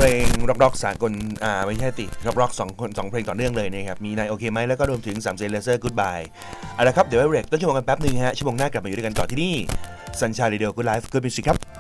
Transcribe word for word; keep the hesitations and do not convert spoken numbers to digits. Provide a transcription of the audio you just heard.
ลงร็อกร็อกสากลอ่าไม่ใช่ติร็อกร็อกสองคนสองเพลงต่อเนื่องเลยนะครับมีนายโอเคไหมแล้วก็รวมถึงสามเซนเลเซอร์กู๊ดบายเอาละครับเดี๋ยวไว้เบรกต้นชั่วโมงกันแป๊บนึงฮะชั่วโมงหน้ากลับมาอยู่ด้วยกันต่อที่นี่ Sunshine Radio Good Life Good Music ครับ